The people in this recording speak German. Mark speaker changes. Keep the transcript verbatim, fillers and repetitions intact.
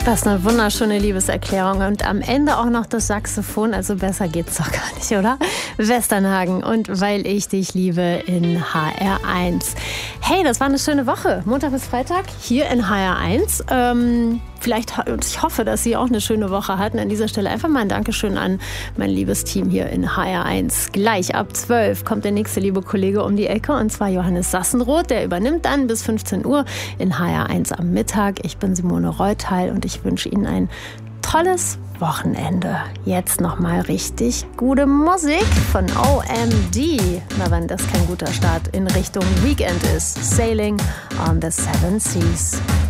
Speaker 1: Das ist eine wunderschöne Liebeserklärung und am Ende auch noch das Saxophon, also besser geht's doch gar nicht, oder? Westernhagen und Weil ich dich liebe in H R eins. Hey, das war eine schöne Woche, Montag bis Freitag hier in H R eins. Ähm, vielleicht, ich hoffe, dass Sie auch eine schöne Woche hatten. An dieser Stelle einfach mal ein Dankeschön an mein liebes Team hier in H R eins. Gleich ab zwölf kommt der nächste liebe Kollege um die Ecke und zwar Johannes Sassenroth. Der übernimmt dann bis fünfzehn Uhr in H R eins am Mittag. Ich bin Simone Reutal und ich wünsche Ihnen ein tolles Wochenende. Jetzt nochmal richtig gute Musik von O M D. Na, wenn das kein guter Start in Richtung Weekend ist. Sailing on the Seven Seas.